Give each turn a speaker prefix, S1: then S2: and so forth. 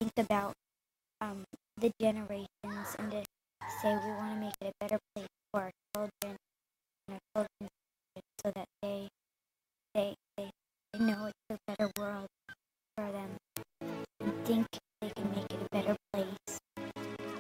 S1: think about the generations and to say we want to make it a better place for our children and our children's children so that they know it's a better world for them. And think